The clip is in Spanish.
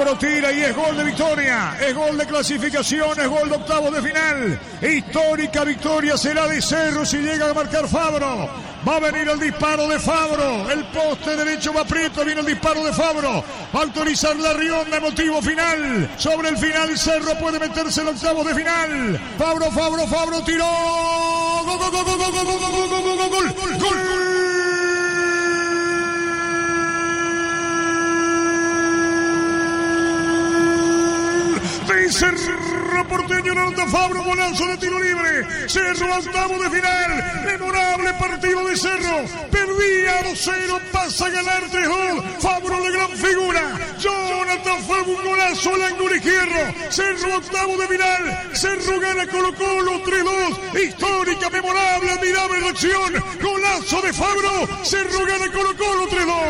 Fabro tira y es gol de victoria, es gol de clasificación, es gol de octavos de final. Histórica victoria será de Cerro si llega a marcar Fabro. Va a venir el disparo de Fabro, el poste derecho va Prieto, viene el disparo de Fabro. Va a autorizar la Rionda, emotivo final. Sobre el final Cerro puede meterse en octavos de final. Fabro tiró. Gol, gol, gol, gol, gol, gol, gol, gol, gol, gol, gol, gol. Cerro Porteño, anota Fabro, golazo de tiro libre. Cerro a octavo de final. Memorable partido de Cerro. Perdía 2-0, pasa a ganar 3-2. Fabro, la gran figura. Jonathan Fabro, un golazo al ángulo izquierdo. Cerro octavo de final. Cerro gana Colo-Colo 3-2. Histórica, memorable, admirable reacción. Golazo de Fabro. Cerro gana Colo-Colo 3-2.